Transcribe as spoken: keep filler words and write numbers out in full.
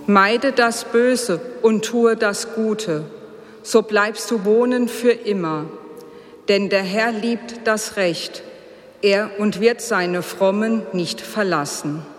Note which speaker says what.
Speaker 1: Meide das Böse und tue das Gute, so bleibst du wohnen für immer. Denn der Herr liebt das Recht, er und wird seine Frommen nicht verlassen.